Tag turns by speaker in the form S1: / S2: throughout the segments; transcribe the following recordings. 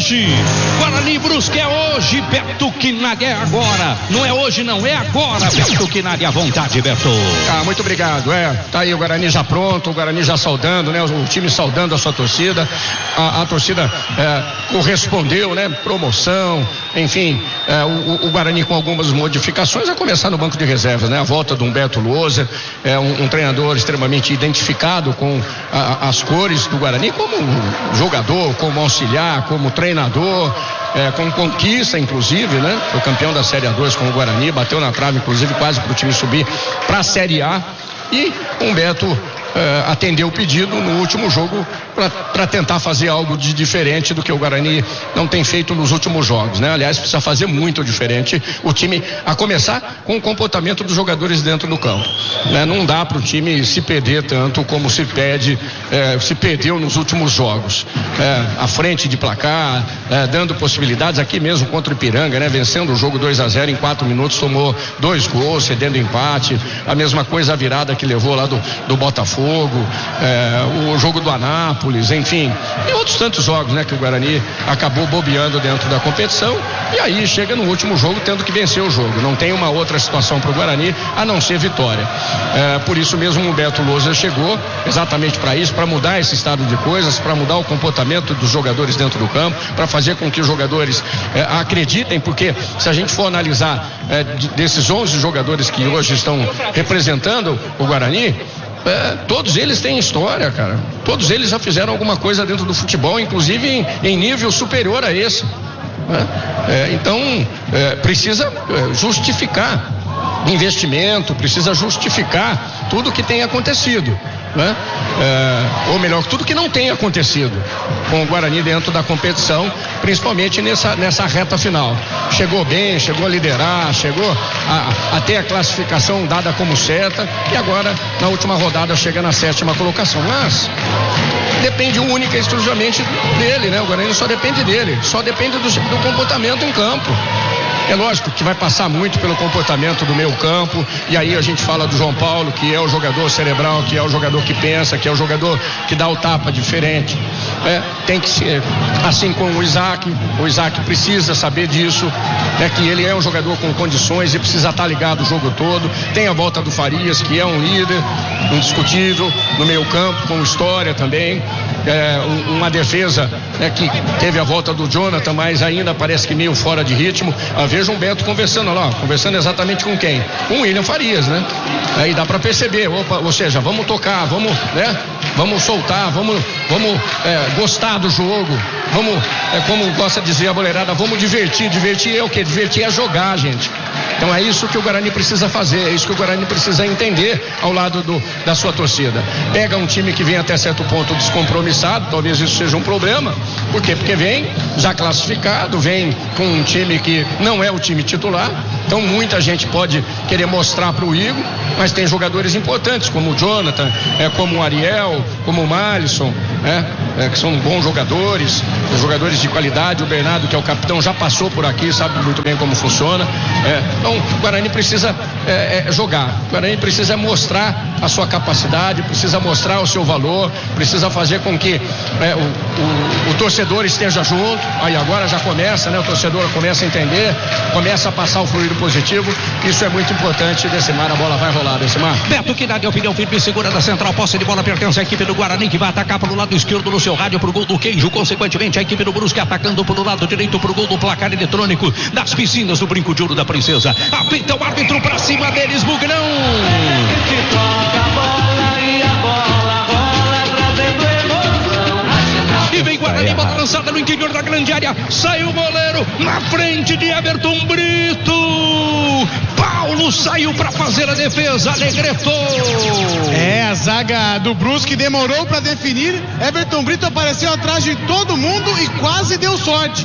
S1: hoje. Guarani Brusque é hoje, Beto Quinag é agora. Não é hoje, não, é agora, Beto Quinag, à vontade, Beto.
S2: Muito obrigado, tá aí o Guarani já pronto, o Guarani já saudando, né, o time saudando a sua torcida, a torcida correspondeu, né, promoção, enfim, o Guarani com algumas modificações, a começar no banco de reservas, né, a volta do Humberto Louser, um treinador extremamente identificado com as cores do Guarani, como jogador, como auxiliar, como treinador, com conquista, inclusive, né? Foi campeão da Série A2 com o Guarani, bateu na trave, inclusive, quase para o time subir para a Série A. E Humberto atendeu o pedido no último jogo para tentar fazer algo de diferente do que o Guarani não tem feito nos últimos jogos, né? Aliás, precisa fazer muito diferente o time, a começar com o comportamento dos jogadores dentro do campo, né? Não dá para o time se perder tanto como se perdeu nos últimos jogos, à frente de placar, dando possibilidades aqui mesmo contra o Ipiranga, né? Vencendo o jogo 2-0 em 4 minutos, tomou 2 gols, cedendo empate, a mesma coisa a virada que levou lá do Botafogo, o jogo do Anápolis, enfim, e outros tantos jogos, né, que o Guarani acabou bobeando dentro da competição, e aí chega no último jogo tendo que vencer o jogo. Não tem uma outra situação para o Guarani a não ser vitória. Por isso mesmo o Humberto Louser chegou exatamente para isso, para mudar esse estado de coisas, para mudar o comportamento dos jogadores dentro do campo, para fazer com que os jogadores acreditem, porque se a gente for analisar desses 11 jogadores que hoje estão representando o Guarani, todos eles têm história, cara. Todos eles já fizeram alguma coisa dentro do futebol, inclusive em nível superior a esse, né? Então precisa justificar investimento, precisa justificar tudo que tem acontecido, né? Ou melhor, tudo que não tem acontecido com o Guarani dentro da competição, principalmente nessa reta final. Chegou bem, chegou a liderar, chegou a ter a classificação dada como certa, e agora na última rodada chega na 7ª colocação, mas depende única e exclusivamente dele, né? O Guarani só depende dele, só depende do comportamento em campo. É lógico que vai passar muito pelo comportamento do meio campo, e aí a gente fala do João Paulo, que é o jogador cerebral, que é o jogador que pensa, que é o jogador que dá o tapa diferente. Tem que ser assim com o Isaac precisa saber disso, que ele é um jogador com condições e precisa estar ligado o jogo todo. Tem a volta do Farias, que é um líder indiscutível no meio campo, com história também, uma defesa que teve a volta do Jonathan, mas ainda parece que meio fora de ritmo. Veja o Beto conversando exatamente com quem? Com o William Farias, né? Aí dá para perceber, ou seja, vamos tocar, vamos, né? Vamos soltar, vamos gostar do jogo, vamos, como gosta de dizer a boleirada, vamos divertir é o quê? Divertir é jogar, gente. Então é isso que o Guarani precisa fazer, é isso que o Guarani precisa entender ao lado da sua torcida. Pega um time que vem até certo ponto descompromissado, talvez isso seja um problema. Por quê? Porque vem já classificado, vem com um time que não é o time titular, então muita gente pode querer mostrar para o Igor, mas tem jogadores importantes como o Jonathan, como o Ariel, como o Malisson, que são bons jogadores de qualidade. O Bernardo, que é o capitão, já passou por aqui, sabe muito bem como funciona. Então o Guarani precisa jogar, o Guarani precisa mostrar a sua capacidade, precisa mostrar o seu valor, precisa fazer com que o torcedor esteja junto. Aí agora já começa, né? O torcedor começa a entender, começa a passar o fluido positivo. Isso é muito importante. Decimar, a bola vai rolar, Decimar.
S1: Beto Quinag, opinião firme, segura da central, posse de bola pertence à equipe do Guarani, que vai atacar pelo lado esquerdo no seu rádio pro gol do Queijo. Consequentemente, a equipe do Brusque atacando pelo lado direito pro gol do placar eletrônico das piscinas do Brinco de Ouro da Princesa. Apita o árbitro pra cima deles, Bugrão. E vem Guarani, bola lançada no interior da grande área. Sai o goleiro na frente de Everton Brito. Paulo saiu para fazer a defesa, Negreto.
S3: A zaga do Brusque demorou para definir. Everton Brito apareceu atrás de todo mundo e quase deu sorte.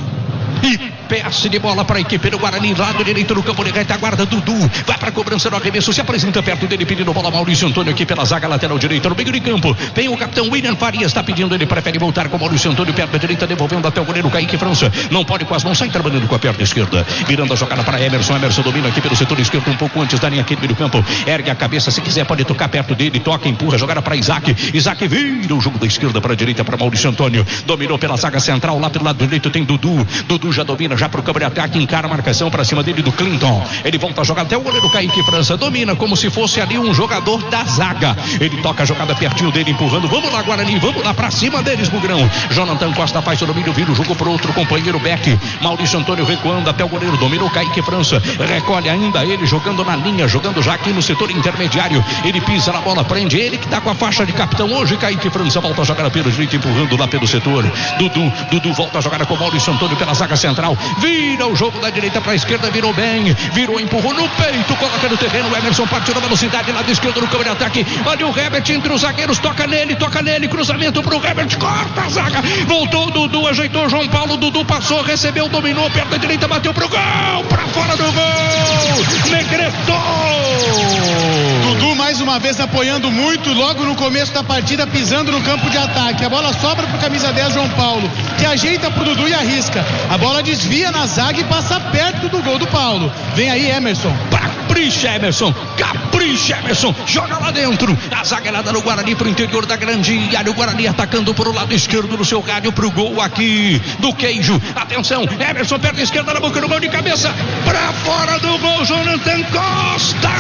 S1: E passe de bola para a equipe do Guarani, lado direito do campo de retaguarda. Dudu vai para a cobrança do arremesso, se apresenta perto dele, pedindo bola. Maurício Antônio aqui pela zaga lateral direita, no meio de campo. Vem o capitão William Farias, está pedindo, ele prefere voltar com o Maurício Antônio perto da direita, devolvendo até o goleiro Kaique França. Não pode com as mãos, sai trabalhando com a perna esquerda, virando a jogada para Emerson. Emerson domina aqui pelo setor esquerdo, um pouco antes da linha aqui do meio do campo. Ergue a cabeça, se quiser pode tocar perto dele, toca, empurra, jogada para Isaac. Isaac vira o jogo da esquerda para a direita para Maurício Antônio. Dominou pela zaga central, lá pelo lado direito tem Dudu. Dudu já domina, já pro campo de ataque, encara a marcação para cima dele do Clinton. Ele volta a jogar até o goleiro Kaique França, domina como se fosse ali um jogador da zaga. Ele toca a jogada pertinho dele, empurrando. Vamos lá, Guarani, vamos lá pra cima deles, Bugrão. Jonathan Costa faz o domínio, vira o jogo pro outro companheiro Beck. Maurício Antônio recuando até o goleiro, dominou Kaique França. Recolhe ainda ele, jogando na linha, jogando já aqui no setor intermediário. Ele pisa na bola, prende ele que tá com a faixa de capitão hoje. Kaique França volta a jogar pelo direito, empurrando lá pelo setor. Dudu volta a jogar com Maurício Antônio pela zaga central. Vira o jogo da direita pra esquerda, virou bem, virou, empurrou no peito, coloca no terreno. O Emerson partiu na velocidade, lado esquerdo no campo de ataque. Olha o Herbert entre os zagueiros, toca nele, cruzamento pro Herbert, corta a zaga. Voltou o Dudu, ajeitou o João Paulo. Dudu passou, recebeu, dominou, perto da direita, bateu pro gol, pra fora do gol. Negretou.
S3: Dudu mais uma vez apoiando muito logo no começo da partida, pisando no campo de ataque. A bola sobra pro camisa 10 João Paulo, que ajeita pro Dudu e arrisca. A bola desvia na zaga e passa perto do gol do Paulo. Vem aí Emerson.
S1: Capricha Emerson, joga lá dentro. A zagueirada do Guarani pro interior da grande área. O Guarani atacando pro lado esquerdo do seu rádio pro gol aqui do Queijo. Atenção, Emerson perto da esquerda na boca do gol de cabeça. Pra fora do gol, Jonathan Costa.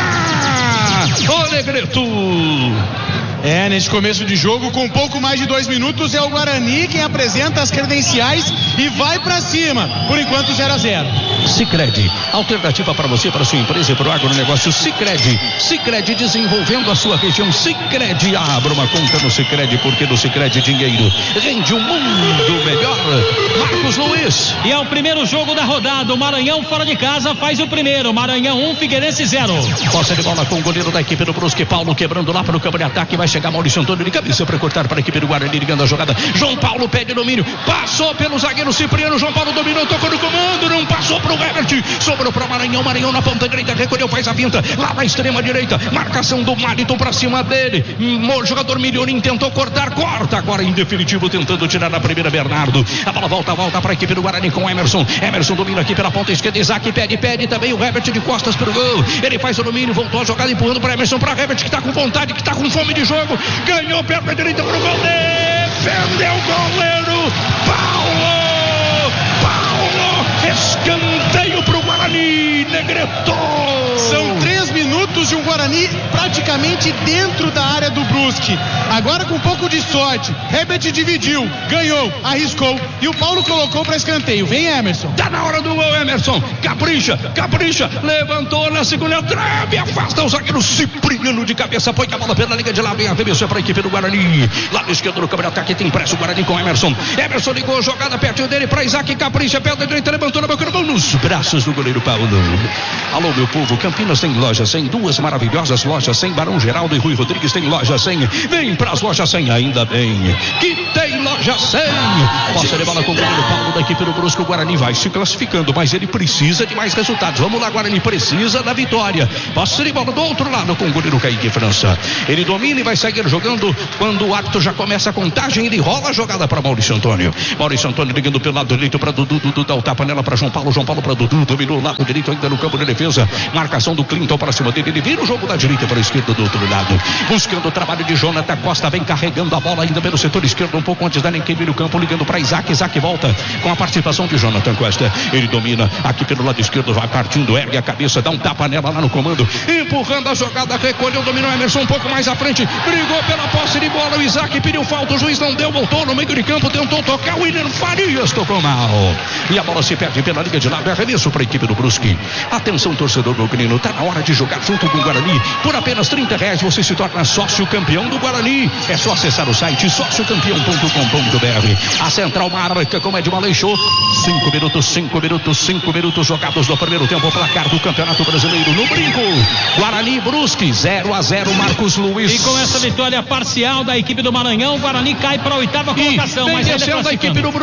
S1: Ô Negreto.
S3: Neste começo de jogo, com pouco mais de 2 minutos, é o Guarani quem apresenta as credenciais e vai pra cima. Por enquanto 0-0.
S1: Sicredi, alternativa para você, para sua empresa e para o agronegócio. Sicredi desenvolvendo a sua região. Sicredi, abra uma conta no Sicredi, porque no Sicredi dinheiro rende um mundo melhor. Marcos Luiz.
S4: E é o primeiro jogo da rodada. O Maranhão fora de casa faz o primeiro. Maranhão 1, Figueirense 0.
S1: Posse de bola com o goleiro da equipe do Brusque, Paulo quebrando lá para o campo de ataque. Vai chegar Maurício Antônio de cabeça para cortar para a equipe do Guarani, ligando a jogada. João Paulo pede domínio, passou pelo zagueiro Cipriano. João Paulo dominou, tocou no comando, não passou pro Herbert, sobrou para Maranhão. Maranhão na ponta direita, recolheu, faz a pinta lá na extrema direita. Marcação do Maliton para cima dele. O jogador Milionin tentou cortar, corta agora em definitivo, tentando tirar a primeira Bernardo. A bola volta para a equipe do Guarani com Emerson. Emerson domina aqui pela ponta esquerda. Isaac pede também o Herbert de costas pro gol. Ele faz o domínio, voltou a jogada, empurrando para Emerson, para Herbert que tá com vontade, que tá com fome de jogo. Ganhou perto da direita pro gol, defendeu o goleiro Paulo, escanteio pro Guarani, Negreto.
S3: São 3 minutos de um Guarani praticamente dentro da área do Brusque. Agora com um pouco de sorte, Herbert dividiu, ganhou, arriscou e o Paulo colocou para escanteio. Vem Emerson.
S1: Tá na hora do gol, Emerson. Capricha, levantou na segunda trave, afasta o zagueiro Cipriano de cabeça, põe a bola pela linha de lá, vem a arremesso para a equipe do Guarani. Lado esquerdo do campo de ataque tem pressa o Guarani com Emerson. Emerson ligou a jogada pertinho dele para Isaac, capricha, pé da direita, levantou na boca do gol, nos braços do goleiro Paulo. Alô, meu povo, Campinas tem loja 100, 2 maravilhosas lojas 100, Barão Geraldo e Rui Rodrigues tem loja 100. Vem pras lojas 100, ainda bem que tem loja 100. Posse de bola com o goleiro Paulo da equipe do Brusque. O Guarani vai se classificando, mas ele precisa de mais resultados. Vamos lá, Guarani precisa da vitória. Posse de bola do outro lado com o goleiro Kaique França. Ele domina e vai seguir jogando. Quando o árbitro já começa a contagem, ele rola a jogada para Maurício Antônio. Maurício Antônio ligando pelo lado direito para Dudu. Dudu dá o tapa nela para João Paulo para Dudu. Dominou o lado direito ainda no campo de defesa. Marcação do Clinton para cima dele. Ele vira o jogo da direita para a esquerda do outro lado. Buscando o trabalho de Jonathan Costa. Vem carregando a bola ainda pelo setor esquerdo. Um pouco antes da nem quem vira o campo. Ligando para Isaac. Isaac volta com a participação de Jonathan Costa. Ele domina aqui pelo lado esquerdo. Vai partindo, ergue a cabeça, dá um tapa nela lá no comando. Empurrando a jogada, recolheu, dominou Emerson um pouco mais à frente. Brigou pela posse de bola. O Isaac pediu falta. O juiz não deu. Voltou no meio de campo. Tentou tocar. O William Farias tocou mal. E a bola se perde pela linha de lado. Arremesso para a equipe do Brusque. Atenção, torcedor Belgrino. Tá na hora de jogar junto com o Guarani. Por apenas R$30 você se torna sócio campeão do Guarani. É só acessar o site sociocampeão.com.br. A central marca como é de Maleixo. 5 minutos jogados no primeiro tempo. Placar do Campeonato Brasileiro no brinco. Guarani Brusque 0-0. Marcos Luiz.
S4: E com essa vitória parcial da equipe do Maranhão, o Guarani cai para a 8ª colocação.
S1: Vem descendo a equipe do Brusque pela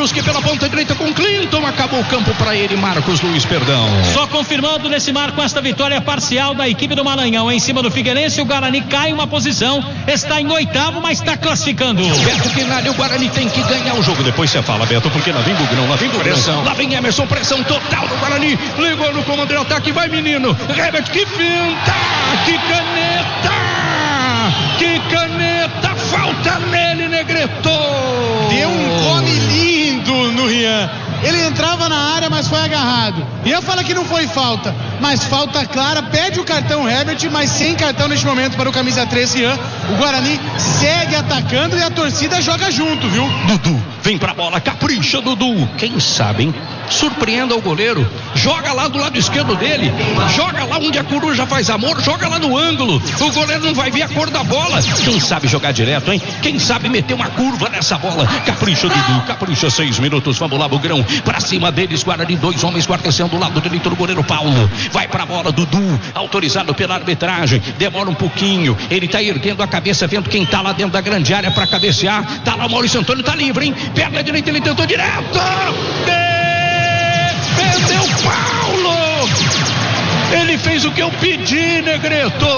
S1: ponta direita com Clinton, acabou o campo para ele, Marcos Luiz, perdão.
S4: Só confirmando nesse marco esta vitória parcial da equipe do Maranhão em cima do Figueirense. O Guarani cai uma posição, está em 8º, mas está classificando.
S1: Beto Quinalha, o Guarani tem que ganhar o jogo. Depois você fala, Beto, porque lá vem Bugrão, lá vem pressão, lá vem Emerson, pressão total do Guarani. Ligou no comando de ataque, vai menino. Herbert, que finta, que caneta, que caneta, falta nele, Negreto.
S3: Deu um come lindo no Rian. Ele entrava na área, mas foi agarrado. Rian fala que não foi falta, mas falta clara. Pede o cartão Herbert, mas sem cartão neste momento para o camisa 3 Rian. O Guarani segue atacando e a torcida joga junto, viu?
S1: Dudu, vem pra bola, capricha, Dudu. Quem sabe, hein? Surpreenda o goleiro, joga lá do lado esquerdo dele, joga lá onde a coruja faz amor, joga lá no ângulo, o goleiro não vai ver a cor da bola. Quem sabe jogar direto, hein? Quem sabe meter uma curva nessa bola? Capricha, Dudu, capricha. 6 minutos, vamos lá, Bugrão, pra cima deles, Guarani, 2 homens guardecendo do lado direito do goleiro Paulo, vai pra bola, Dudu, autorizado pela arbitragem, demora um pouquinho, ele tá erguendo a cabeça, vendo quem tá lá dentro da grande área pra cabecear, tá lá o Maurício Antônio, tá livre, hein? Perna direita, ele tentou direto, defendeu Paulo, ele fez o que eu pedi, Negreto.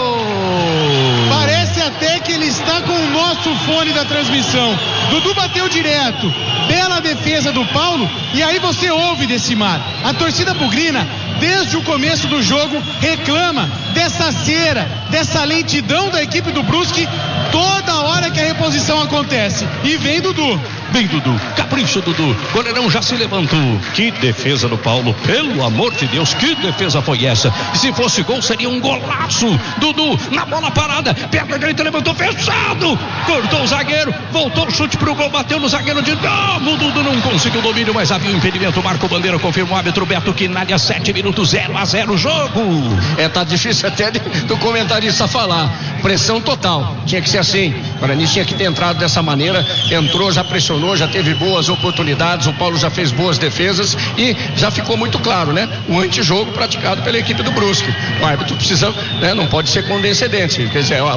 S3: Parece até que ele está com o nosso fone da transmissão. Dudu bateu direto, bela defesa do Paulo, e aí você ouve, Decimar, a torcida bugrina desde o começo do jogo reclama dessa cera, dessa lentidão da equipe do Brusque toda hora que a reposição acontece. E vem Dudu.
S1: Vem Dudu, capricha Dudu, goleirão já se levantou. Que defesa do Paulo, pelo amor de Deus, que defesa foi essa? Se fosse gol seria um golaço. Dudu na bola parada, perna direita, levantou, fechado, cortou o zagueiro, voltou o chute pro gol, bateu no zagueiro de novo. Dudu não conseguiu domínio, mas havia um impedimento. Marco Bandeira confirmou o árbitro Beto Quinalha. 7 minutos, 0-0 o jogo.
S2: Tá difícil até do comentarista falar. Pressão total, tinha que ser assim. O Guarani tinha que ter entrado dessa maneira, entrou, já pressionou, já teve boas oportunidades, o Paulo já fez boas defesas e já ficou muito claro, né? O antijogo praticado pela equipe do Brusque. O árbitro precisa, né? Não pode ser condescendente, quer dizer,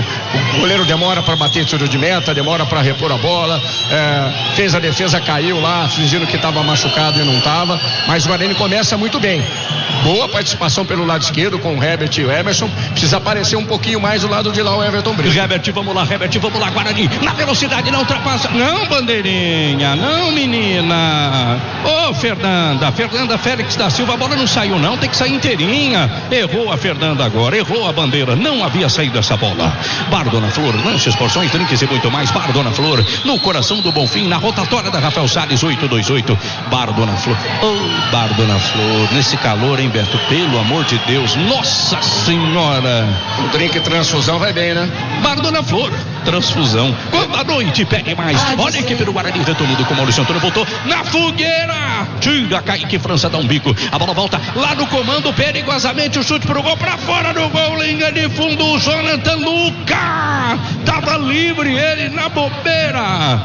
S2: o goleiro demora para bater tiro de meta, demora para repor a bola, fez a defesa, caiu lá, fingindo que estava machucado e não estava, mas o Guarani começa muito bem. Boa participação pelo lado esquerdo com o Herbert e o Emerson. Precisa aparecer um pouquinho mais do lado de lá o Everton Brito.
S1: Herbert, vamos lá, Guarani, na velocidade, não ultrapassa, não, bandeirinha, não, menina. Ô, Fernanda Félix da Silva, a bola não saiu não, tem que sair inteirinha. Errou a Fernanda agora, errou a bandeira, não havia saído essa bola. Bar Dona Flor, lanches, porções, drinks e muito mais. Bar Dona Flor, no coração do Bonfim, na rotatória da Rafael Salles 828. Bar Dona Flor, ô, Bar Dona Flor, nesse calor, hein, Beto, pelo amor de Deus, nossa senhora.
S2: O drink transfusão vai bem, né?
S1: Bar Dona Flor, transfusão, quando a noite pegue mais. Olha a equipe do Guarani retornando com o Maurício Antônio, voltou na fogueira, tira Kaique França, dá um bico, a bola volta lá no comando, perigosamente o chute pro gol, pra fora do gol, linha de fundo, o Jonathan Luca, tava livre ele na bobeira.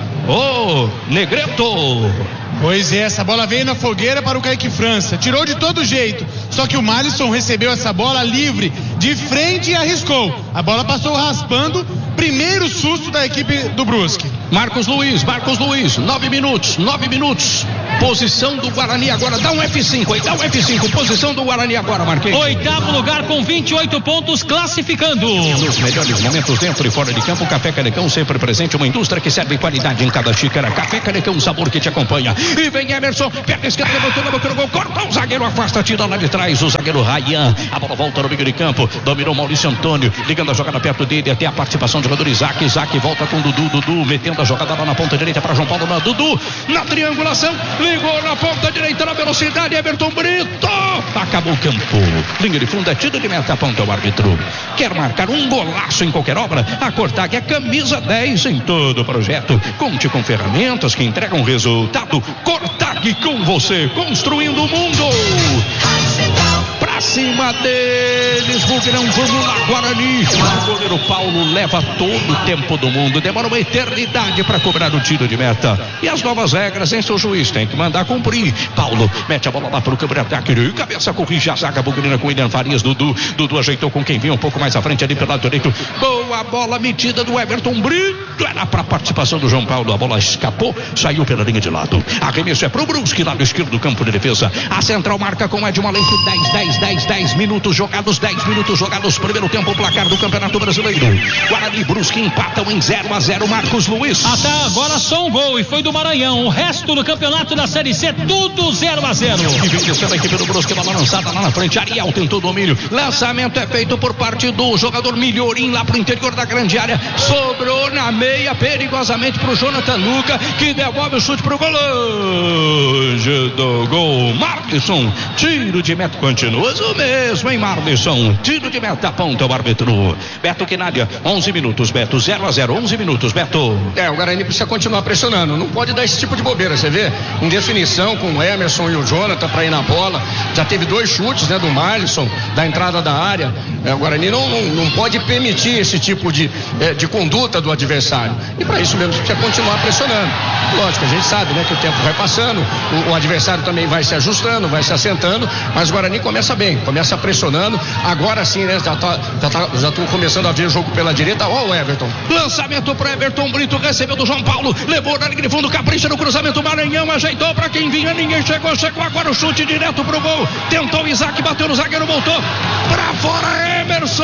S1: Ô, Negreto.
S3: Pois é, essa bola veio na fogueira para o Kaique França, tirou de todo jeito, só que o Malisson recebeu essa bola livre, de frente e arriscou, a bola passou raspando, primeiro susto da equipe do Brusque.
S1: Marcos Luiz, 9 minutos, posição do Guarani agora, dá um F5 aí, dá um F5, posição do Guarani agora, Marquinhos.
S4: 8º lugar com 28 pontos, classificando.
S1: Nos melhores momentos dentro e fora de campo, Café Canecão sempre presente, uma indústria que serve qualidade em cada xícara. Café Canecão, um sabor que te acompanha. E vem Emerson, perna esquerda, levantou na boca do gol, corta o zagueiro, afasta, tira lá de trás, o zagueiro Ryan, a bola volta no meio de campo, dominou Maurício Antônio, ligando a jogada perto dele, até a participação do jogador Isaac volta com Dudu, metendo a jogada lá na ponta direita para João Paulo, Dudu, na triangulação, ligou na ponta direita, na velocidade, Everton Brito, acabou o campo, linha de fundo, é tiro de meta, aponta o árbitro, quer marcar um golaço em qualquer obra, a Cortag é camisa 10 em todo o projeto, conte com ferramentas que entregam resultado. Cortag com você, construindo o mundo. Pra cima deles, Bugrão, vamos lá, Guarani. O goleiro Paulo leva todo o tempo do mundo, demora uma eternidade para cobrar o tiro de meta. E as novas regras, hein, seu juiz, tem que mandar cumprir. Paulo mete a bola lá pro câmera ataque, de cabeça corrige a zaga bugrina com William Farias, Dudu ajeitou com quem vinha um pouco mais à frente ali pelo lado direito. Boa ganhou a bola metida do Everton Brito, era para participação do João Paulo, a bola escapou, saiu pela linha de lado. Arremesso é pro Brusque, lado esquerdo do campo de defesa. A central marca com Edson Alenque. 10 minutos jogados, primeiro tempo, placar do Campeonato Brasileiro. Guarani e Brusque empatam em 0-0. Marcos Luiz.
S4: Até agora só um gol e foi do Maranhão. O resto do campeonato da Série C, tudo 0-0.
S1: E vem descendo a equipe do Brusque, bola lançada lá na frente. Ariel tentou domínio. Lançamento é feito por parte do jogador Milhorim lá pro interior da grande área. Sobrou na meia perigosamente pro Jonathan Luca, que devolve o chute pro gol. Longe do gol. Marlisson, tiro de meta. Continuoso mesmo, hein, Marlisson? Tiro de meta, aponta o árbitro. Beto Quinalha, 11 minutos, Beto, 0-0, 11 minutos, Beto.
S2: O Guarani precisa continuar pressionando, não pode dar esse tipo de bobeira, você vê? Em definição com o Emerson e o Jonathan para ir na bola, já teve 2 chutes, né, do Marlisson, da entrada da área. O Guarani não pode permitir esse tipo de conduta do adversário, e para isso mesmo precisa continuar pressionando. Lógico, a gente sabe, né, que o tempo vai passando, o adversário também vai se ajustando, vai se assentando, mas o Guarani começa bem, começa pressionando. Agora sim, né, já tô começando a ver o jogo pela direita. Ó, o Everton.
S1: Lançamento para Everton Brito, recebeu do João Paulo, levou na linha de fundo, capricha no cruzamento, Maranhão ajeitou para quem vinha, ninguém chegou agora o chute direto pro gol. Tentou o Isaac, bateu no zagueiro, voltou para fora, Emerson,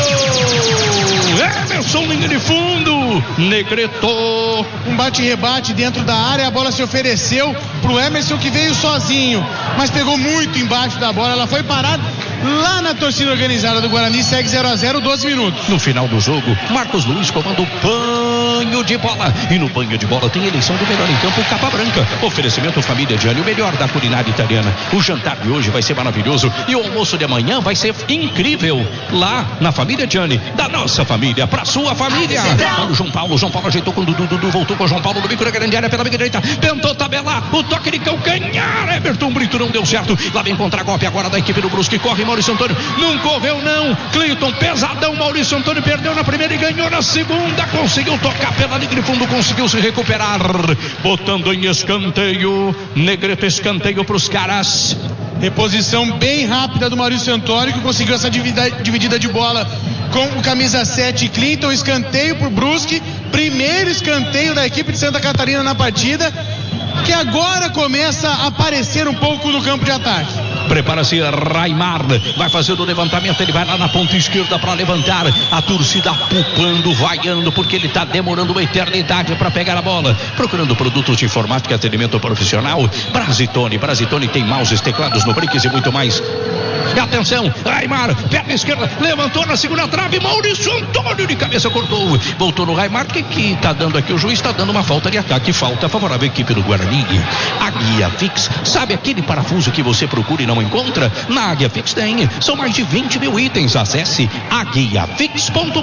S1: linha de fundo, Negretou.
S3: Um bate-rebate dentro da área, a bola se ofereceu pro Emerson, que veio sozinho, mas pegou muito embaixo da bola, ela foi parada lá na torcida organizada do Guarani. Segue 0-0, 12 minutos.
S1: No final do jogo, Marcos Luiz comanda o banho de bola, e no banho de bola tem eleição do melhor em campo, Capa Branca. Oferecimento Família Gianni, o melhor da culinária italiana. O jantar de hoje vai ser maravilhoso e o almoço de amanhã vai ser incrível lá na Família Gianni, da nossa família pra sua família. Olha o João Paulo ajeitou com o Dudu, voltou com o João Paulo no bico da grande área pela meia direita, tentou tabelar, o toque de calcanhar, Everton Brito não deu certo, lá vem contra-golpe agora da equipe do Brusque, corre Maurício Antônio, não correu não, Cleiton, pesadão, Maurício Antônio perdeu na primeira e ganhou na segunda, conseguiu tocar pela linha de fundo, conseguiu se recuperar, botando em escanteio, Negreto, escanteio pros caras.
S3: Reposição bem rápida do Maurício Antônio, que conseguiu essa dividida de bola com o camisa 7 Clinton. Escanteio pro Brusque, primeiro escanteio da equipe de Santa Catarina na partida, que agora começa a aparecer um pouco no campo de ataque.
S1: Prepara-se Raimar, vai fazer o levantamento, ele vai lá na ponta esquerda para levantar, a torcida pupando, vaiando, porque ele está demorando uma eternidade para pegar a bola, procurando produtos de informática e atendimento profissional. Brasitone tem mouses, teclados, no-brinques e muito mais. Atenção, Raimar, perna esquerda, levantou na segunda trave, Maurício Antônio de cabeça cortou, voltou no Raimar, que está dando aqui, o juiz está dando uma falta de ataque, falta favorável à equipe do Guarani. A Guia Fix, sabe aquele parafuso que você procura e não encontra? Na Águia Fix tem, são mais de 20 mil itens, acesse aguiafix.com.br.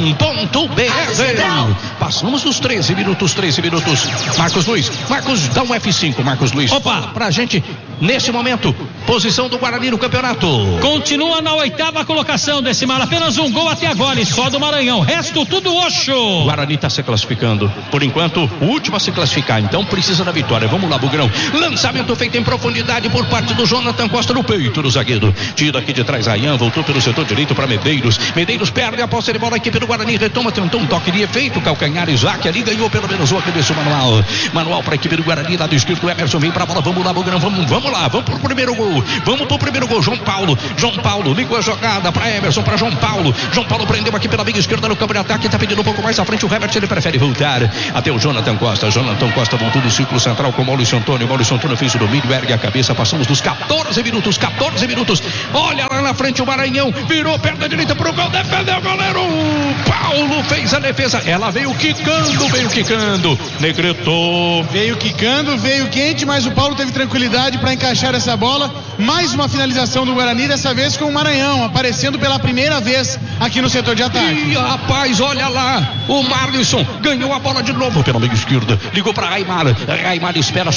S1: Passamos dos 13 minutos, Marcos Luiz, dá um F5, Marcos Luiz.
S4: Opa,
S1: pra gente, nesse momento, posição do Guarani no campeonato.
S4: Continua na 8ª colocação, Decimar, apenas um gol até agora e só do Maranhão, resto tudo oxo.
S1: Guarani está se classificando, por enquanto o último a se classificar, então precisa da vitória. Vamos lá, Bugrão, lançamento feito em profundidade por parte do Jonathan Costa no peito do zagueiro, tira aqui de trás Ayan, voltou pelo setor direito para Medeiros perde a posse de bola, a equipe do Guarani retoma, tentou um toque de efeito, calcanhar, Isaac ali ganhou pelo menos o arremesso manual para a equipe do Guarani, lado esquerdo, Emerson vem para a bola, vamos lá, Bugrão, vamos lá, vamos pro primeiro gol, João Paulo ligou a jogada para Emerson, para João Paulo prendeu aqui pela meia esquerda no campo de ataque, está pedindo um pouco mais à frente, o Herbert, ele prefere voltar até o Jonathan Costa voltou do círculo central com o Maurício Antônio fez o domínio, ergue a cabeça, passamos dos 14 minutos, olha lá na frente o Maranhão, virou perna direita pro gol, defendeu o goleiro, Paulo fez a defesa, ela veio quicando, Negretou,
S3: veio quicando, veio quente, mas o Paulo teve tranquilidade para encaixar essa bola. Mais uma finalização do Guarani, dessa vez com o Maranhão aparecendo pela primeira vez aqui no setor de ataque.
S1: E rapaz, olha lá, o Marlisson ganhou a bola de novo pela meia esquerda, ligou para Raimar espera a chegada perto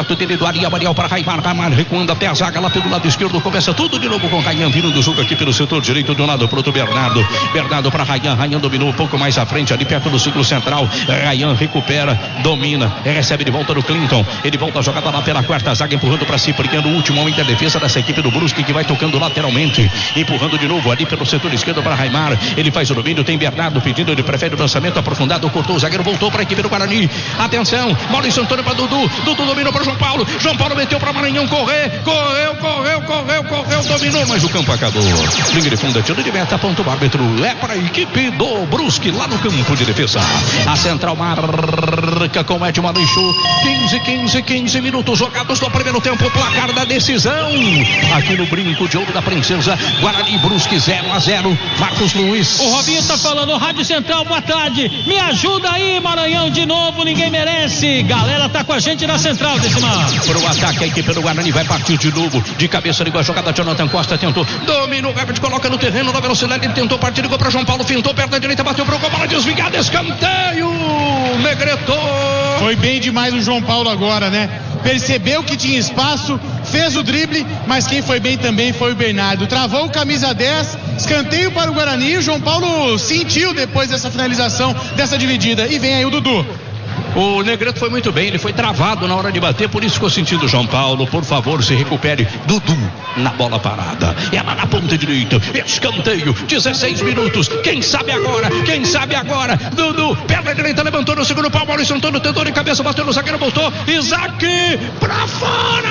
S1: lançamento dele do Ariel para Raimar recuando até a zaga lá pelo lado esquerdo, começa tudo de novo com Rayan vindo do jogo aqui pelo setor direito, do lado pro Bernardo para Rayan dominou um pouco mais à frente ali perto do círculo central, Rayan recupera, domina, recebe de volta do Clinton, ele volta a jogada lá pela quarta zaga, empurrando para Cipriano, o último homem da defesa dessa equipe do Brusque, que vai tocando lateralmente, empurrando de novo ali pelo setor esquerdo para Raimar, ele faz o domínio, tem Bernardo pedindo, ele prefere o lançamento aprofundado, cortou o zagueiro, voltou para a equipe do Guarani, atenção, Maurício Antônio para Dudu dominou para João Paulo meteu para Maranhão, correu, dominou, mas o campo acabou. Linha de fundo, tiro de meta, ponto o árbitro, é para a equipe do Brusque lá no campo de defesa. A central marca com Edmar Lixo, 15 minutos jogados no primeiro tempo, placar da decisão. Aqui no Brinco de Ouro da Princesa, Guarani e Brusque 0-0, Marcos Luiz.
S4: O Robinho tá falando, Rádio Central, boa tarde, me ajuda aí, Maranhão, de novo, ninguém merece. Galera tá com a gente na central, Decimar.
S1: Pro ataque, a equipe do Guarani vai partir de novo, de cabeça, ligou a jogada, Jonathan Costa tentou, dominou, Herbert coloca no terreno, na velocidade, ele tentou partir, ligou para João Paulo, fintou, perto da direita, bateu pro gol, bola desviada, escanteio, Negreto.
S3: Foi bem demais o João Paulo agora, né? Percebeu que tinha espaço, fez o drible, mas quem foi bem também foi o Bernardo. Travou o camisa 10, escanteio para o Guarani, o João Paulo sentiu depois dessa finalização, dessa dividida. E vem aí o Dudu.
S1: O Negreto foi muito bem, ele foi travado na hora de bater, por isso ficou sentindo João Paulo. Por favor, se recupere. Dudu na bola parada, ela na ponta direita, escanteio, 16 minutos, quem sabe agora, Dudu, perna direita, levantou no segundo pau, Maurício Antônio tentou de cabeça, bateu no zagueiro, voltou, Isaac pra fora,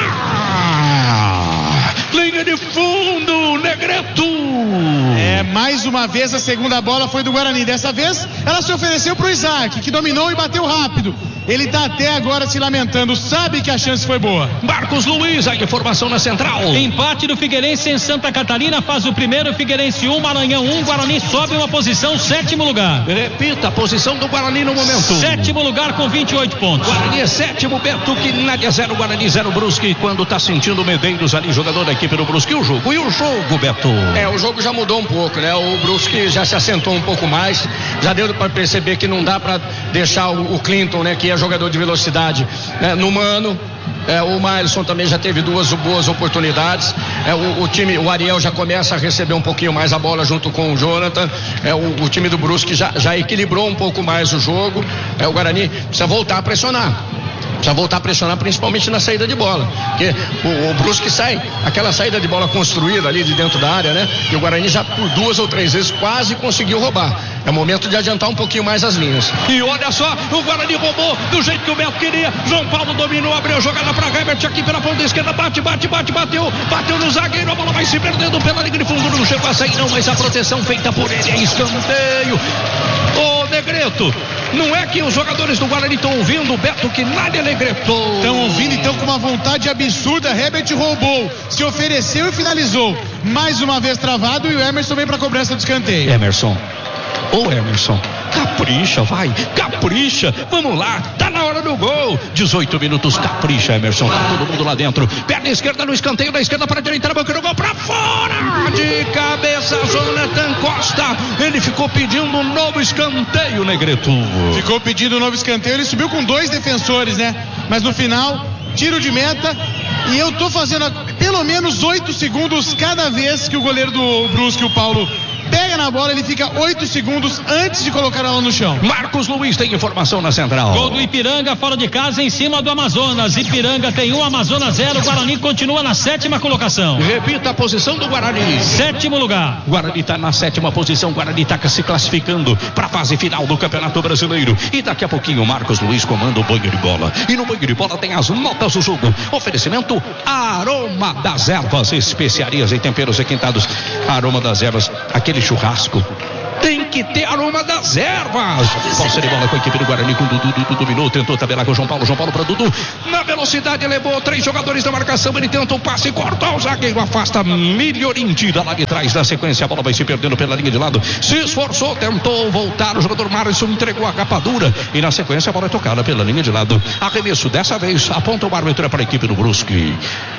S1: linha de fundo, Negreto.
S3: Mais uma vez a segunda bola foi do Guarani, dessa vez ela se ofereceu pro Isaac, que dominou e bateu rápido. Ele tá até agora se lamentando, sabe que a chance foi boa.
S1: Marcos Luiz, a informação na central.
S4: Empate do Figueirense em Santa Catarina, faz o primeiro, Figueirense 1, Maranhão 1, Guarani sobe uma posição, 7º lugar.
S1: Repita, a posição do Guarani no momento.
S4: 7º lugar com 28 pontos.
S1: Guarani é 7º, Beto, que Nádia 0, Guarani 0, Brusque, quando tá sentindo o Medeiros ali, jogador da equipe do Brusque. E o jogo, Beto?
S2: O jogo já mudou um pouco, né? O Brusque já se assentou um pouco mais, já deu para perceber que não dá para deixar o Clinton, né, que é jogador de velocidade, né, no mano. O Mailson também já teve duas boas oportunidades. O Ariel já começa a receber um pouquinho mais a bola junto com o Jonathan. O time do Brusque já equilibrou um pouco mais o jogo. O Guarani precisa voltar a pressionar. Principalmente na saída de bola, porque o Brusque sai, aquela saída de bola construída ali de dentro da área, né? E o Guarani já por 2 ou 3 vezes quase conseguiu roubar. É momento de adiantar um pouquinho mais as linhas.
S1: E olha só, o Guarani roubou do jeito que o Beto queria. João Paulo dominou, abriu a jogada para Herbert aqui pela ponta esquerda, bateu no zagueiro, a bola vai se perdendo pela linha de fundo, não chegou a sair não, mas a proteção feita por ele é escanteio. Ô Negreto, não é que os jogadores do Guarani estão ouvindo o Beto que nada é Negreto.
S3: Estão ouvindo, então, com uma vontade absurda. Herbert roubou, se ofereceu e finalizou. Mais uma vez travado, e o Emerson vem para cobrança do escanteio.
S1: Emerson, capricha, vamos lá, tá na hora do gol, 18 minutos, capricha, Emerson, tá todo mundo lá dentro, perna esquerda no escanteio, da esquerda para a direita, na banca do gol, pra fora, de cabeça, Jonathan Costa, ele ficou pedindo um novo escanteio, Negreto.
S3: Ficou pedindo um novo escanteio, ele subiu com 2 defensores, né, mas no final, tiro de meta, e eu tô fazendo pelo menos 8 segundos cada vez que o goleiro do Brusque, o Paulo, pega na bola, ele fica 8 segundos antes de colocar ela no chão.
S1: Marcos Luiz tem informação na central.
S4: Gol do Ipiranga fora de casa em cima do Amazonas. Ipiranga tem 1, Amazonas 0. Guarani continua na 7ª colocação.
S1: Repita a posição do Guarani.
S4: 7º lugar.
S1: Guarani está na 7ª posição. Guarani está se classificando para a fase final do Campeonato Brasileiro. E daqui a pouquinho Marcos Luiz comanda o banho de bola. E no banho de bola tem as notas do jogo. Oferecimento Aroma das Ervas, especiarias e temperos requintados. Aroma das Ervas, aquele churrasco tem que ter Aroma das Ervas. Posse de bola com a equipe do Guarani, com Dudu dominou, tentou tabelar com o João Paulo para Dudu, na velocidade levou 3 jogadores da marcação, ele tenta um passe, corta o zagueiro, afasta, Milhorim tira lá de trás, na sequência a bola vai se perdendo pela linha de lado, se esforçou, tentou voltar, o jogador Márcio entregou a rapadura e na sequência a bola é tocada pela linha de lado, arremesso dessa vez, aponta o árbitro para a equipe do Brusque.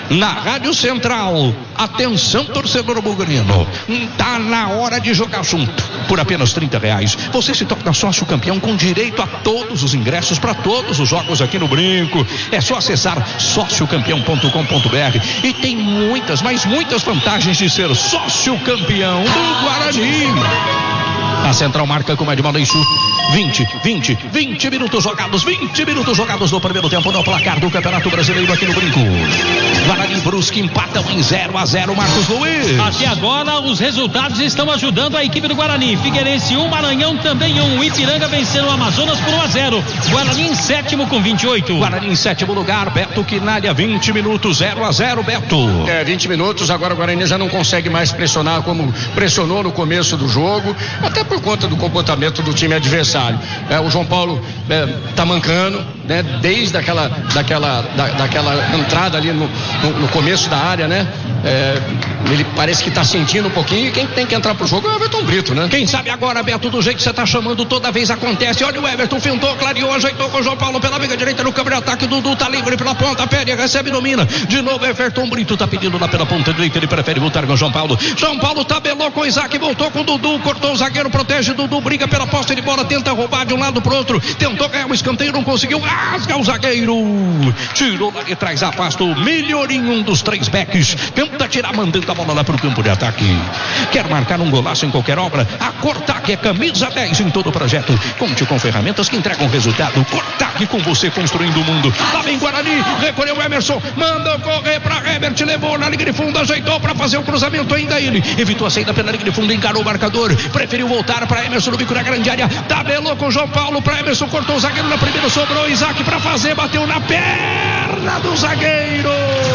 S1: na Rádio Central. Atenção, torcedor bugrino, tá na hora de jogar junto. Por apenas R$30 você se torna sócio campeão com direito a todos os ingressos para todos os jogos aqui no Brinco. É só acessar sociocampeão.com.br e tem muitas, mas muitas vantagens de ser sócio campeão do Guarani. A Central marca com Edmar Isso. 20 minutos jogados, 20 minutos jogados no primeiro tempo no placar do Campeonato Brasileiro aqui no Brinco. Guarani e Brusque empatam em 0-0, Marcos Luiz.
S4: Até agora os resultados estão ajudando a equipe do Guarani. Figueirense 1, Maranhão também 1. Ipiranga vencendo o Amazonas por 1-0. Guarani em sétimo com 28.
S1: Guarani em sétimo lugar, Beto Quinalha, 20 minutos, 0-0, Beto.
S2: 20 minutos, agora o Guarani já não consegue mais pressionar como pressionou no começo do jogo, até por conta do comportamento do time adversário. O João Paulo tá mancando, né? Desde daquela entrada ali no começo da área, né? Ele parece que tá sentindo um pouquinho, e quem tem que entrar pro jogo é o Everton Brito, né?
S1: Quem sabe agora, Beto, do jeito que você tá chamando, toda vez acontece. Olha o Everton, fintou, clareou, ajeitou com o João Paulo pela meia direita no campo de ataque. O Dudu tá livre pela ponta, pede, recebe, domina. De novo, Everton Brito tá pedindo lá pela ponta direita, ele prefere voltar com o João Paulo. João Paulo tabelou com o Isaac, voltou com o Dudu, cortou o zagueiro, protege, Dudu briga pela posse de bola, tenta roubar de um lado pro outro, tentou ganhar o escanteio, não conseguiu, rasga o zagueiro, tirou lá de trás, afasta o Melhorinho, um dos 3 backs, tenta tirar, mandando a bola lá pro campo de ataque. Quer marcar um golaço em qualquer obra? A Cortac é camisa 10 em todo o projeto. Conte com ferramentas que entregam resultado. Cortac, com você construindo o mundo. Lá vem Guarani, recolheu o Emerson, mandou correr pra Herbert, levou na linha de fundo, ajeitou pra fazer o cruzamento, ainda ele evitou a saída pela linha de fundo, encarou o marcador, preferiu voltar pra Emerson no bico da grande área, tabelou com o João Paulo pra Emerson, cortou o zagueiro na primeira, sobrou o Isaac pra fazer, bateu na perna do zagueiro.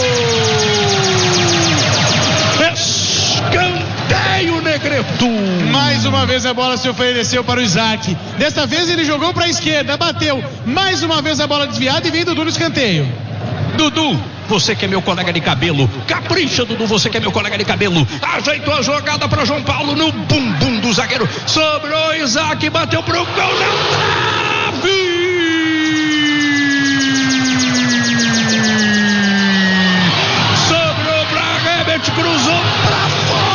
S1: Escanteio, Negreto.
S3: Mais uma vez a bola se ofereceu para o Isaac. Dessa vez ele jogou para a esquerda, bateu. Mais uma vez a bola desviada e vem Dudu no escanteio.
S1: Dudu, você que é meu colega de cabelo, capricha, Dudu, você que é meu colega de cabelo, ajeitou a jogada para João Paulo no bumbum do zagueiro, sobrou Isaac, bateu pro gol na trave. Sobrou pra Herbert, cruzou pra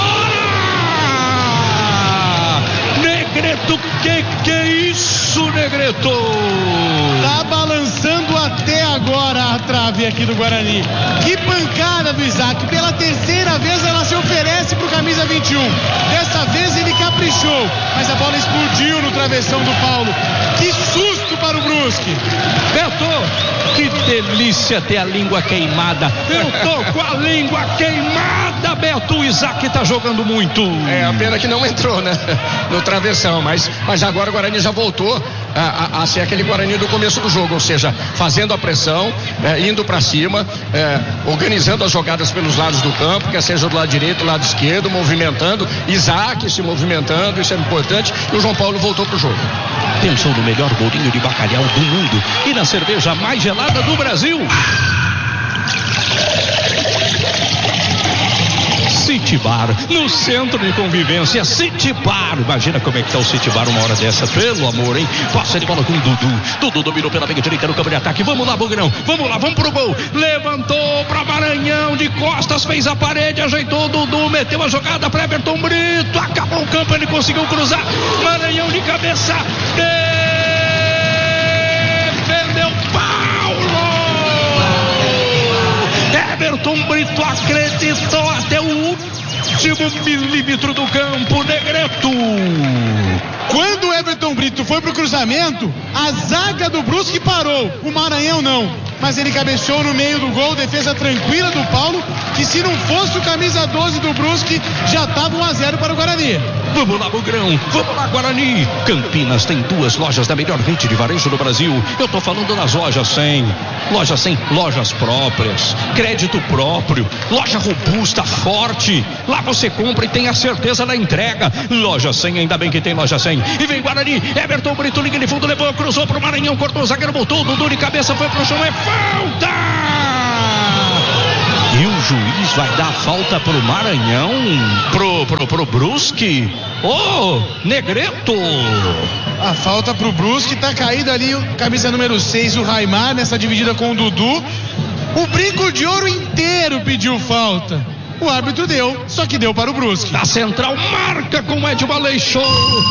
S1: fora. Negreto, que é isso, Negreto?
S3: Tá balançando até agora a trave aqui do Guarani. Que pancada do Isaac. Pela terceira vez ela se oferece pro camisa 21. Dessa vez ele caprichou, mas a bola explodiu no travessão do Paulo. Que susto para o Brusque.
S1: Beto, que delícia ter a língua queimada. Eu tô com a língua queimada, Beto. O Isaac tá jogando muito.
S2: A pena que não entrou, né? No travessão, mas agora o Guarani já voltou a ser aquele Guarani do começo do jogo, ou seja, fazendo a pressão, indo para cima, organizando as jogadas pelos lados do campo, quer seja do lado direito, do lado esquerdo, movimentando, Isaac se movimentando, isso é importante, e o João Paulo voltou pro jogo.
S1: Pensou no melhor bolinho de bacalhau do mundo e na cerveja mais gelada do Brasil? City Bar, no centro de convivência, City Bar. Imagina como é que tá o City Bar uma hora dessa, pelo amor, hein? Passa de bola com o Dudu. Dudu dominou pela meia direita no campo de ataque. Vamos lá, Bugrão. Vamos lá, vamos pro gol. Levantou pra Maranhão, de costas, fez a parede, ajeitou o Dudu, meteu a jogada pra Everton Brito. Acabou o campo, ele conseguiu cruzar. Maranhão de cabeça. Defendeu Paulo. Everton Brito acreditou até o último milímetro do campo, Negreto.
S3: Quando o Everton Brito foi pro cruzamento, a zaga do Brusque parou, o Maranhão não, mas ele cabeceou no meio do gol, defesa tranquila do Paulo, que se não fosse o camisa 12 do Brusque, já estava 1-0 para o Guarani.
S1: Vamos lá, Bugrão, vamos lá, Guarani. Campinas tem 2 lojas da melhor rede de varejo do Brasil. Eu tô falando das lojas 100, lojas próprias, crédito próprio, loja robusta, forte. Lá você compra e tem a certeza da entrega. Loja 100, ainda bem que tem loja 100. E vem Guarani, Everton Brito, liga de fundo, levou, cruzou pro Maranhão, cortou o zagueiro, voltou, Dudu de cabeça, foi pro chão, é falta! E o juiz vai dar falta pro Maranhão, pro Brusque. Negreto!
S3: A falta pro Brusque, tá caído ali o camisa número 6, o Raimar, nessa dividida com o Dudu. O Brinco de Ouro inteiro pediu falta. O árbitro deu, só que deu para o Brusque.
S1: Da central, marca com o Ed Aleixo.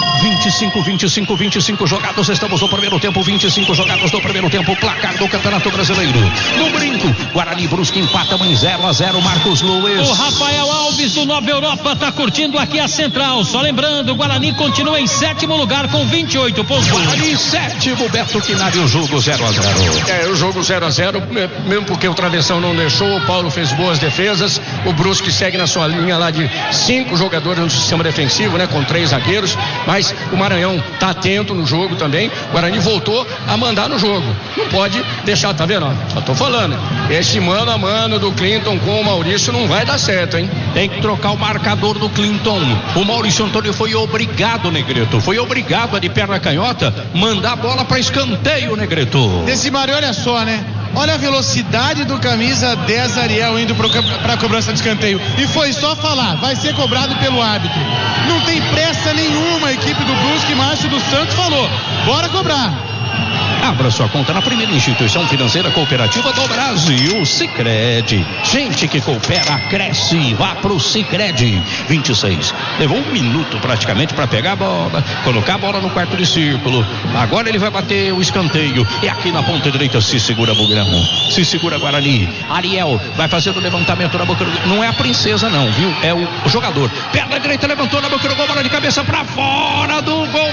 S1: 25 jogados. Estamos no primeiro tempo. 25 jogados no primeiro tempo. Placar do Campeonato Brasileiro. No Brinco, Guarani e Brusque empatam em 0-0. Marcos Luiz.
S4: O Rafael Alves do Nova Europa está curtindo aqui a central. Só lembrando, o Guarani continua em 7º lugar com 28 pontos.
S1: Guarani 7º, Beto Quinari, o jogo 0-0.
S2: O jogo 0-0, mesmo porque o travessão não deixou. O Paulo fez boas defesas. O Brusque que segue na sua linha lá de 5 jogadores no sistema defensivo, né, com 3 zagueiros, mas o Maranhão tá atento no jogo também. O Guarani voltou a mandar no jogo. Não pode deixar, tá vendo? Só tô falando. Esse mano a mano do Clinton com o Maurício não vai dar certo, hein?
S1: Tem que trocar o marcador do Clinton. O Maurício Antônio foi obrigado, Negreto. Foi obrigado a de perna canhota mandar a bola para escanteio, Negreto.
S3: Desse Mário, olha só, né? Olha a velocidade do camisa 10 Ariel indo para a cobrança de escanteio. E foi só falar, vai ser cobrado pelo árbitro. Não tem pressa nenhuma a equipe do Brusque. Márcio dos Santos falou, bora cobrar.
S1: Abra sua conta na primeira instituição financeira cooperativa do Brasil, Sicredi. Gente que coopera, cresce. Vá pro Sicredi. 26. Levou 1 minuto praticamente para pegar a bola, colocar a bola no quarto de círculo. Agora ele vai bater o escanteio. E aqui na ponta direita se segura Bugrão. Se segura Guarani. Ariel vai fazer o levantamento na boca do... Não é a princesa não, viu? É o jogador. Perna direita levantou na boca do gol, bola de cabeça para fora do gol.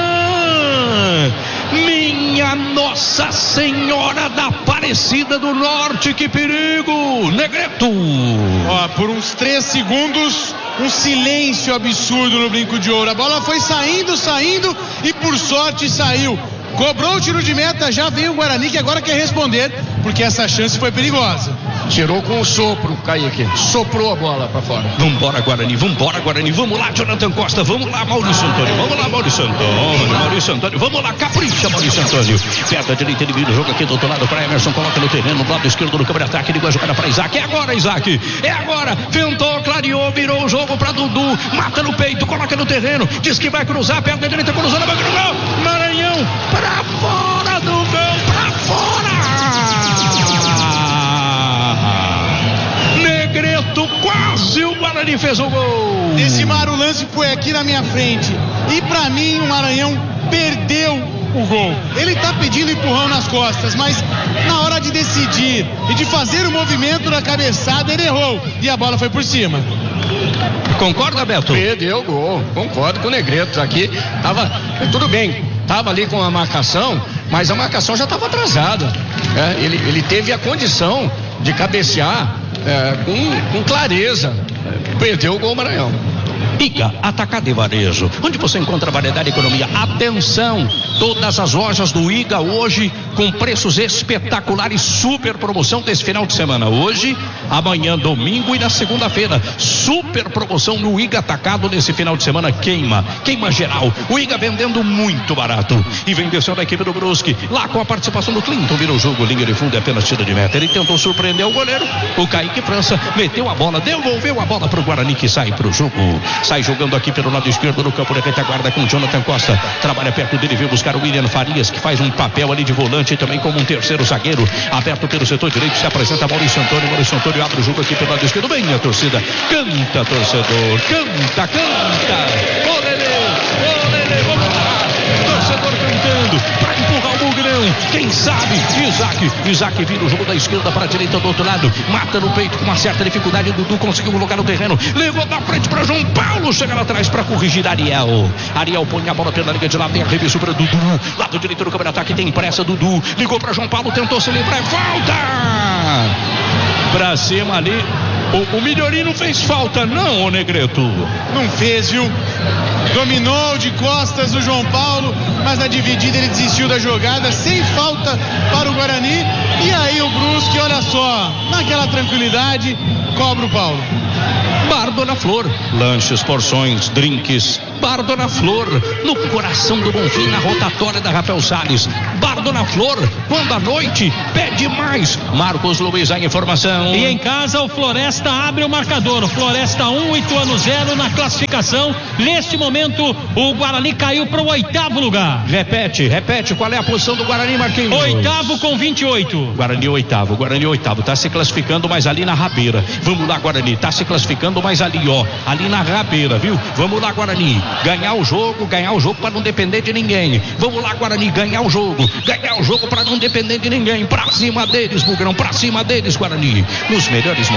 S1: Ryan. Minha Nossa Senhora da Aparecida do Norte, que perigo, Negreto.
S3: Ó, por uns 3 segundos, um silêncio absurdo no Brinco de Ouro. A bola foi saindo e por sorte saiu. Cobrou o tiro de meta, já veio o Guarani que agora quer responder, porque essa chance foi perigosa.
S2: Tirou com o sopro, Kaique. Soprou a bola pra fora.
S1: Vambora, Guarani. Vamos lá, Jonathan Costa. Vamos lá, Maurício Antônio. Maurício Antônio. Vamos lá, capricha, Maurício Antônio. Perto da direita, ele vira o jogo aqui do outro lado para Emerson. Coloca no terreno, do lado esquerdo do câmera ataque. Ligou a jogada para Isaac. É agora, Isaac. É agora. Ventou, clareou, virou o jogo para Dudu. Mata no peito, coloca no terreno. Diz que vai cruzar. Perto da direita, cruzou na banca do gol. Maranhão para fora do gol. Para fora. Negreto, quase o Guarani fez o gol.
S3: Decimar, o lance foi aqui na minha frente. E pra mim o Maranhão perdeu o gol. Ele tá pedindo empurrão nas costas, mas na hora de decidir e de fazer o movimento da cabeçada, ele errou. E a bola foi por cima.
S1: Concorda, Beto?
S2: Perdeu o gol. Concordo com o Negreto. Aqui tava, tudo bem, tava ali com a marcação, mas a marcação já estava atrasada. Ele teve a condição de cabecear com clareza. Perdeu o gol Maranhão.
S1: IGA Atacado e Varejo, onde você encontra variedade e economia. Atenção, todas as lojas do IGA hoje com preços espetaculares, super promoção desse final de semana. Hoje, amanhã, domingo e na segunda-feira, super promoção no IGA Atacado nesse final de semana. Queima geral. O IGA vendendo muito barato. E vem descendo a equipe do Brusque, lá com a participação do Clinton, virou o jogo, linha de fundo e apenas tiro de meta. Ele tentou surpreender o goleiro, o Kaique França, meteu a bola, devolveu a bola para o Guarani, que sai para o jogo. Sai jogando aqui pelo lado esquerdo no campo de retaguarda com Jonathan Costa. Trabalha perto dele, veio buscar o William Farias, que faz um papel ali de volante e também como um terceiro zagueiro. Aberto pelo setor direito, se apresenta Maurício Antônio. Maurício Antônio abre o jogo aqui pelo lado esquerdo. Bem a torcida. Canta, torcedor. Canta. Olê, vamos lá. Torcedor cantando para empurrar o Bugrão. Quem sabe? Isaac vira o jogo da esquerda para a direita do outro lado. Mata no peito com uma certa dificuldade. Dudu conseguiu colocar no terreno. Levou da frente para João Paulo. Chega lá atrás para corrigir Ariel. Ariel põe a bola pela linha de lá. Tem a reviso para Dudu. Lado direito do campo de ataque. Tem pressa. Dudu ligou para João Paulo. Tentou se livrar. Falta! Pra cima ali. O Milhori não fez falta, não, ô Negreto.
S3: Não fez, viu? Dominou de costas o João Paulo, mas na dividida ele desistiu da jogada, sem falta para o Guarani. E aí o Brusque, olha só, naquela tranquilidade, cobra o Paulo.
S1: Bar Dona Flor, lanches, porções, drinks, Bar Dona Flor, no coração do Bonfim, na rotatória da Rafael Salles. Bar Dona Flor, quando à noite pede mais. Marcos Luiz, a informação.
S4: E em casa o Floresta abre o marcador. Floresta 1, Ituano 0 na classificação. Neste momento o Guarani caiu para o 8º lugar.
S1: Repete, qual é a posição do Guarani, Marquinhos?
S4: 8º com 28.
S1: Guarani 8º, tá se classificando, mas ali na rabeira. Vamos lá, Guarani, tá se classificando, mas ali, ó, ali na rabeira, viu? Vamos lá, Guarani, ganhar o jogo para não depender de ninguém. Vamos lá, Guarani, ganhar o jogo para não depender de ninguém. Pra cima deles, Bugrão, pra cima deles, Guarani. Nos melhores momentos.